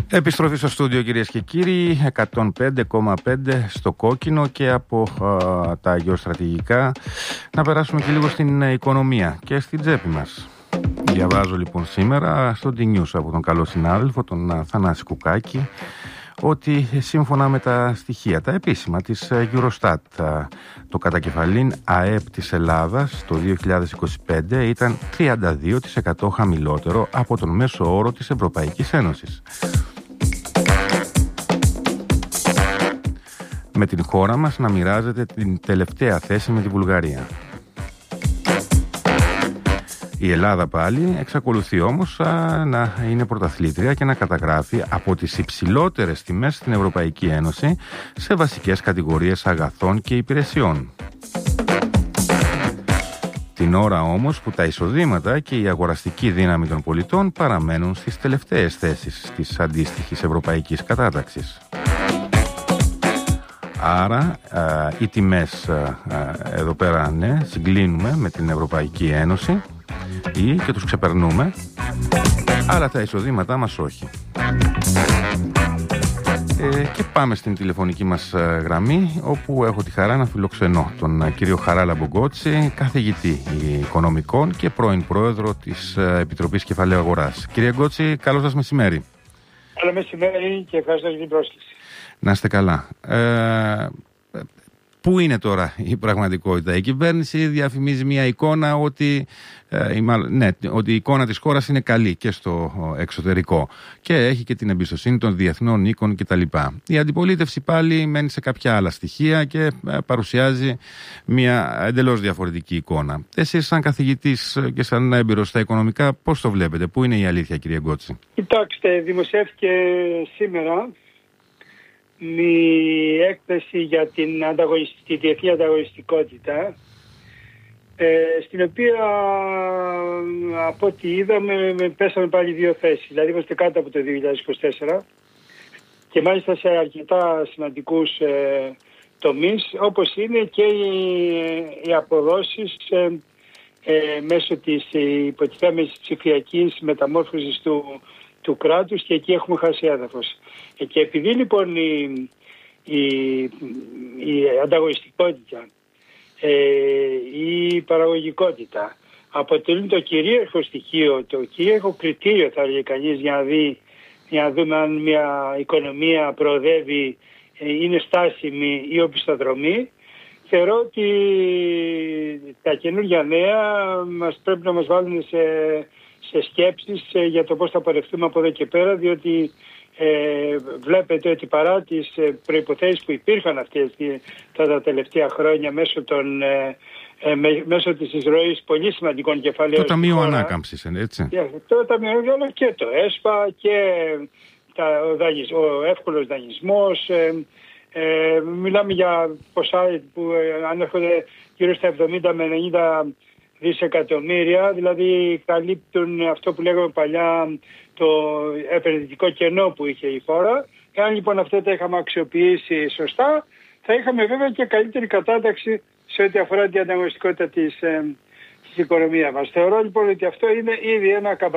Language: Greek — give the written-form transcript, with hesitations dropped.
Επιστροφή στο στούντιο, κυρίες και κύριοι. 105,5 στο κόκκινο και από τα γεωστρατηγικά να περάσουμε και λίγο στην οικονομία και στην τσέπη μας. Διαβάζω λοιπόν σήμερα στο D-News από τον καλό συνάδελφο, τον Θανάση Κουκάκη, ότι σύμφωνα με τα στοιχεία, τα επίσημα της Eurostat, το κατακεφαλήν ΑΕΠ της Ελλάδας το 2025 ήταν 32% χαμηλότερο από τον μέσο όρο της Ευρωπαϊκής Ένωσης. Με την χώρα μας να μοιράζεται την τελευταία θέση με τη Βουλγαρία. Η Ελλάδα πάλι εξακολουθεί όμως να είναι πρωταθλήτρια και να καταγράφει από τις υψηλότερες τιμές στην Ευρωπαϊκή Ένωση σε βασικές κατηγορίες αγαθών και υπηρεσιών. Την ώρα όμως που τα εισοδήματα και η αγοραστική δύναμη των πολιτών παραμένουν στις τελευταίες θέσεις της αντίστοιχης ευρωπαϊκής κατάταξης. Άρα οι τιμές εδώ πέρα συγκλίνουμε με την Ευρωπαϊκή Ένωση ή και τους ξεπερνούμε, αλλά τα εισοδήματά μας όχι. Και πάμε στην τηλεφωνική μας γραμμή, όπου έχω τη χαρά να φιλοξενώ τον κύριο Χαράλαμπο Γκότση, καθηγητή οικονομικών και πρώην πρόεδρο της Επιτροπής Κεφαλαίου Αγοράς. Κύριε Γκότση, καλό σας μεσημέρι. Καλό μεσημέρι και ευχαριστώ για την πρόσκληση. Να είστε καλά. Πού είναι τώρα η πραγματικότητα? Η κυβέρνηση διαφημίζει μια εικόνα ότι η εικόνα της χώρας είναι καλή και στο εξωτερικό και έχει και την εμπιστοσύνη των διεθνών οίκων κτλ. Η αντιπολίτευση πάλι μένει σε κάποια άλλα στοιχεία και παρουσιάζει μια εντελώς διαφορετική εικόνα. Εσείς σαν καθηγητής και σαν έμπειρος στα οικονομικά, πώς το βλέπετε? Πού είναι η αλήθεια, κύριε Γκότση? Κοιτάξτε, δημοσιεύτηκε σήμερα η έκθεση για τη διεθνή ανταγωνιστικότητα, στην οποία από ό,τι είδαμε πέσαμε πάλι 2 θέσεις. Δηλαδή είμαστε κάτω από το 2024 και μάλιστα σε αρκετά σημαντικούς τομείς, όπως είναι και οι αποδόσεις μέσω της υποτιθέμενης ψηφιακής μεταμόρφωσης του κράτους, και εκεί έχουμε χάσει έδαφος. Και επειδή λοιπόν η ανταγωνιστικότητα, η παραγωγικότητα αποτελούν το κυρίαρχο στοιχείο, το κυρίαρχο κριτήριο, θα έλεγε κανείς, για να δούμε αν μια οικονομία προοδεύει, είναι στάσιμη ή οπισθοδρομή, θεωρώ ότι τα καινούργια νέα πρέπει να μας βάλουν σε σκέψεις για το πώς θα πορευτούμε από εδώ και πέρα, διότι βλέπετε ότι παρά τις προϋποθέσεις που υπήρχαν αυτές τα τελευταία χρόνια μέσω της εισρωής πολύ σημαντικών κεφαλαίων. Το Ταμείο Ανάκαμψης, έτσι. Το Ταμείο Ανάκαμψης και το ΕΣΠΑ και ο εύκολος δανεισμός. Μιλάμε για ποσά που ανέρχονται γύρω στα 70 με 90 δισεκατομμύρια, δηλαδή καλύπτουν αυτό που λέγαμε παλιά το επενδυτικό κενό που είχε η χώρα. Εάν λοιπόν αυτά τα είχαμε αξιοποιήσει σωστά, θα είχαμε βέβαια και καλύτερη κατάταξη σε ό,τι αφορά την ανταγωνιστικότητα της οικονομίας μας. Θεωρώ λοιπόν ότι αυτό είναι ήδη ένα